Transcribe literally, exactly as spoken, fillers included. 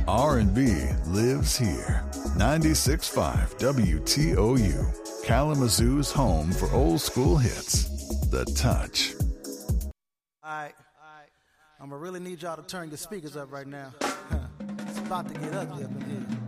R and B lives here. ninety-six point five W T O U, Kalamazoo's home for old school hits. The Touch. All right. I'm going to really need y'all to turn your speakers up right now. It's about to get ugly up in here.